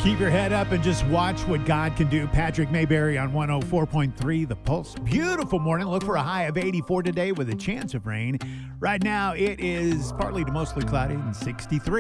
Keep your head up and just watch what God can do. Patrick Mayberry on 104.3 The Pulse. Beautiful morning. Look for a high of 84 today with a chance of rain. Right now, it is partly to mostly cloudy and 63.